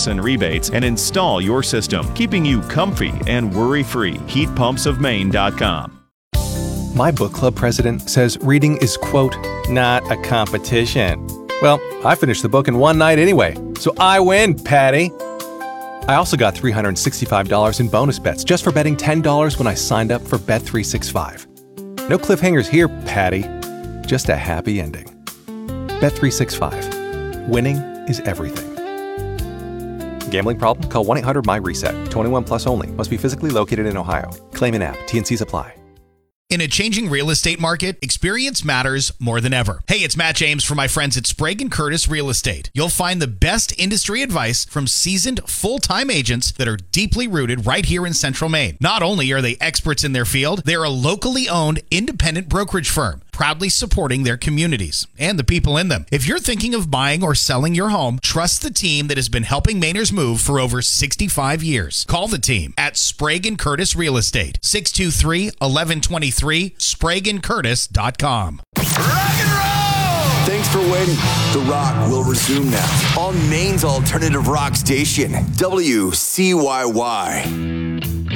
service and rebates, and install your system, keeping you comfy and worry-free. HeatPumpsOfMaine.com. My book club president says reading is, quote, not a competition. Well, I finished the book in one night anyway, so I win, Patty. I also got $365 in bonus bets just for betting $10 when I signed up for Bet365. No cliffhangers here, Patty. Just a happy ending. Bet365. Winning is everything. Gambling problem? Call 1-800-MY-RESET. 21 plus only. Must be physically located in Ohio. Claim in app. T&Cs apply. In a changing real estate market, experience matters more than ever. Hey, it's Matt James from my friends at Sprague & Curtis Real Estate. You'll find the best industry advice from seasoned full-time agents that are deeply rooted right here in Central Maine. Not only are they experts in their field, they're a locally owned independent brokerage firm, proudly supporting their communities and the people in them. If you're thinking of buying or selling your home, trust the team that has been helping Mainers move for over 65 years. Call the team at Sprague & Curtis Real Estate, 623-1123, SpragueandCurtis.com. Rock and roll! Thanks for waiting. The Rock will resume now on Maine's alternative rock station, WCYY.